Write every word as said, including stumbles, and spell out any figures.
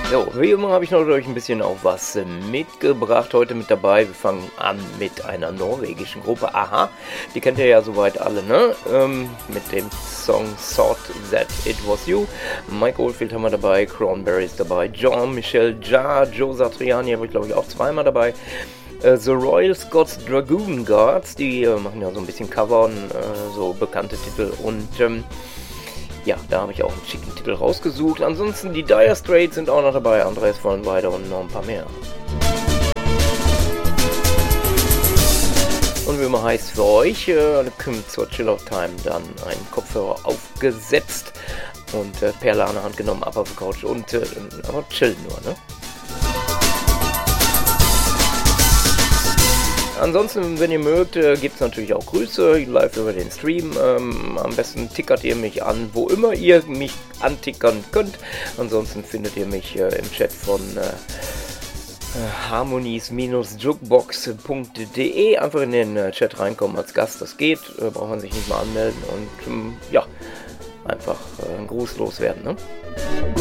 So, wie immer habe ich noch euch ein bisschen auch was äh, mitgebracht. Heute mit dabei. Wir fangen an mit einer norwegischen Gruppe. Aha, die kennt ihr ja soweit alle, ne? Ähm, mit dem Song Thought That It Was You. Mike Oldfield haben wir dabei, Cranberries dabei, Jean-Michel Jarre, Joe Satriani habe ich glaube ich auch zweimal dabei. Äh, The Royal Scots Dragoon Guards, die äh, machen ja so ein bisschen Covern, äh, so bekannte Titel und ähm, ja, da habe ich auch einen schicken Titel rausgesucht. Ansonsten die Dire Straits sind auch noch dabei, Andreas von weiter und noch ein paar mehr. Und wie immer heißt für euch, äh, kommt zur Chill-Out-Time dann ein Kopfhörer aufgesetzt und äh, Perle an der Hand genommen, ab auf die Couch und äh, aber chill nur, ne? Ansonsten, wenn ihr mögt, äh, gibt es natürlich auch Grüße live über den Stream. Ähm, am besten tickert ihr mich an, wo immer ihr mich antickern könnt. Ansonsten findet ihr mich äh, im Chat von äh, äh, harmonies jukebox punkt de. Einfach in den äh, Chat reinkommen als Gast, das geht. Äh, braucht man sich nicht mal anmelden und ähm, ja, einfach äh, einen Gruß loswerden, ne?